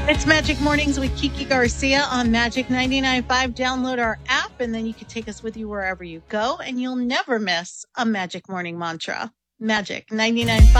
It's Magic Mornings with Kiki Garcia on Magic 99.5. Download our app, and then you can take us with you wherever you go, and you'll never miss a Magic Morning mantra. Magic 99.5.